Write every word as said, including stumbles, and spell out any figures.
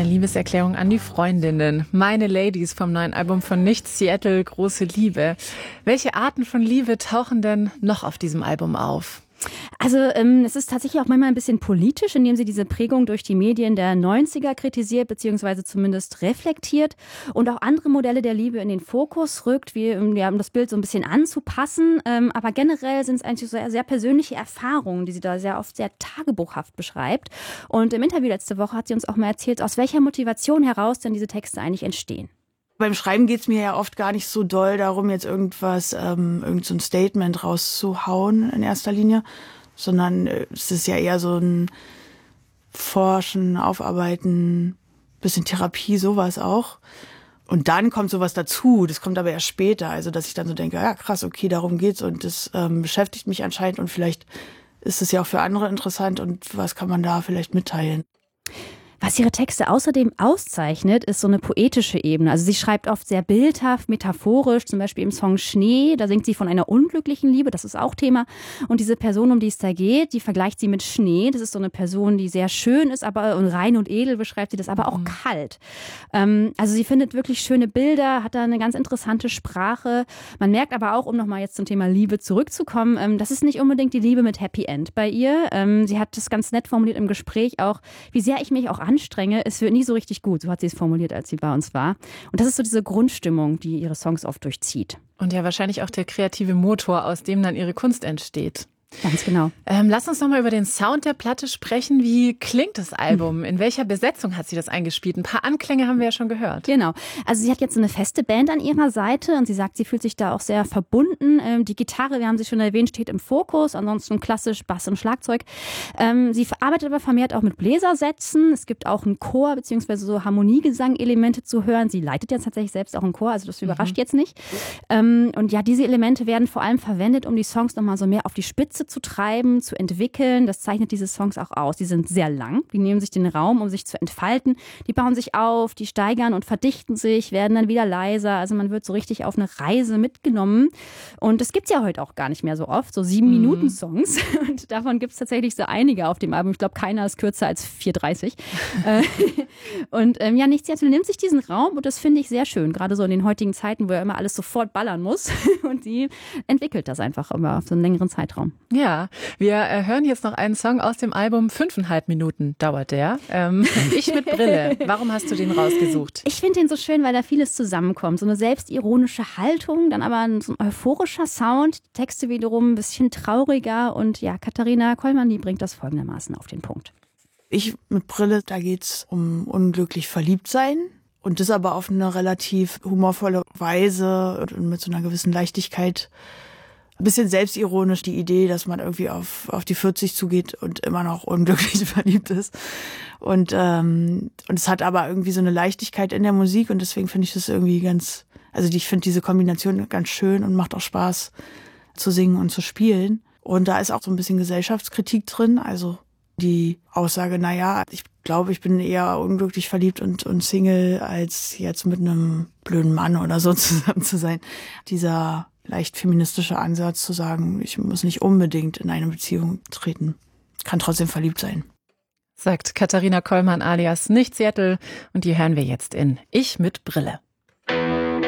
Liebeserklärung an die Freundinnen. Meine Ladies vom neuen Album von Nichts, Seattle, große Liebe. Welche Arten von Liebe tauchen denn noch auf diesem Album auf? Also ähm, es ist tatsächlich auch manchmal ein bisschen politisch, indem sie diese Prägung durch die Medien der neunziger kritisiert, beziehungsweise zumindest reflektiert und auch andere Modelle der Liebe in den Fokus rückt, wie, ja, um das Bild so ein bisschen anzupassen. Ähm, aber generell sind es eigentlich sehr, sehr persönliche Erfahrungen, die sie da sehr oft sehr tagebuchhaft beschreibt. Und im Interview letzte Woche hat sie uns auch mal erzählt, aus welcher Motivation heraus denn diese Texte eigentlich entstehen. Beim Schreiben geht's mir ja oft gar nicht so doll darum, jetzt irgendwas, ähm, irgend so ein Statement rauszuhauen in erster Linie, sondern es ist ja eher so ein Forschen, Aufarbeiten, bisschen Therapie, sowas auch. Und dann kommt sowas dazu, das kommt aber erst später, also dass ich dann so denke, ja krass, okay, darum geht's und das ähm, beschäftigt mich anscheinend und vielleicht ist es ja auch für andere interessant und was kann man da vielleicht mitteilen. Was ihre Texte außerdem auszeichnet, ist so eine poetische Ebene. Also sie schreibt oft sehr bildhaft, metaphorisch, zum Beispiel im Song Schnee, da singt sie von einer unglücklichen Liebe, das ist auch Thema. Und diese Person, um die es da geht, die vergleicht sie mit Schnee. Das ist so eine Person, die sehr schön ist, aber und rein und edel beschreibt sie das, aber auch mhm. kalt. Ähm, also sie findet wirklich schöne Bilder, hat da eine ganz interessante Sprache. Man merkt aber auch, um nochmal jetzt zum Thema Liebe zurückzukommen, ähm, das ist nicht unbedingt die Liebe mit Happy End bei ihr. Ähm, sie hat das ganz nett formuliert im Gespräch auch, wie sehr ich mich auch anstrenge, es wird nie so richtig gut. So hat sie es formuliert, als sie bei uns war. Und das ist so diese Grundstimmung, die ihre Songs oft durchzieht. Und ja wahrscheinlich auch der kreative Motor, aus dem dann ihre Kunst entsteht. Ganz genau. Ähm, lass uns nochmal über den Sound der Platte sprechen. Wie klingt das Album? In welcher Besetzung hat sie das eingespielt? Ein paar Anklänge haben wir ja schon gehört. Genau. Also sie hat jetzt eine feste Band an ihrer Seite und sie sagt, sie fühlt sich da auch sehr verbunden. Ähm, die Gitarre, wir haben sie schon erwähnt, steht im Fokus. Ansonsten klassisch Bass und Schlagzeug. Ähm, sie arbeitet aber vermehrt auch mit Bläsersätzen. Es gibt auch einen Chor bzw. so Harmoniegesang-Elemente zu hören. Sie leitet jetzt tatsächlich selbst auch einen Chor, also das überrascht mhm. jetzt nicht. Ähm, und ja, diese Elemente werden vor allem verwendet, um die Songs nochmal so mehr auf die Spitze zu treiben, zu entwickeln. Das zeichnet diese Songs auch aus. Die sind sehr lang. Die nehmen sich den Raum, um sich zu entfalten. Die bauen sich auf, die steigern und verdichten sich, werden dann wieder leiser. Also man wird so richtig auf eine Reise mitgenommen. Und das gibt's ja heute auch gar nicht mehr so oft. So sieben mhm. Minuten Songs. Und davon gibt's tatsächlich so einige auf dem Album. Ich glaube, keiner ist kürzer als vier dreißig. Und ähm, ja, Nichtsdestotrotz nimmt sich diesen Raum und das finde ich sehr schön. Gerade so in den heutigen Zeiten, wo ja immer alles sofort ballern muss. Und die entwickelt das einfach immer auf so einen längeren Zeitraum. Ja, wir äh, hören jetzt noch einen Song aus dem Album. Fünfeinhalb Minuten dauert der. Ähm, Ich mit Brille. Warum hast du den rausgesucht? Ich finde den so schön, weil da vieles zusammenkommt. So eine selbstironische Haltung, dann aber ein, so ein euphorischer Sound. Die Texte wiederum ein bisschen trauriger. Und ja, Katharina Kollmann, die bringt das folgendermaßen auf den Punkt. Ich mit Brille, da geht's um unglücklich verliebt sein. Und das aber auf eine relativ humorvolle Weise und mit so einer gewissen Leichtigkeit. Ein bisschen selbstironisch die Idee, dass man irgendwie auf auf die vierzig zugeht und immer noch unglücklich verliebt ist. Und ähm, und es hat aber irgendwie so eine Leichtigkeit in der Musik und deswegen finde ich das irgendwie ganz, also ich finde diese Kombination ganz schön und macht auch Spaß zu singen und zu spielen. Und da ist auch so ein bisschen Gesellschaftskritik drin, also die Aussage, na ja, ich glaube, ich bin eher unglücklich verliebt und und Single, als jetzt mit einem blöden Mann oder so zusammen zu sein. Dieser leicht feministischer Ansatz zu sagen, ich muss nicht unbedingt in eine Beziehung treten, kann trotzdem verliebt sein. Sagt Katharina Kollmann alias Nicht Seattle und die hören wir jetzt in Ich mit Brille.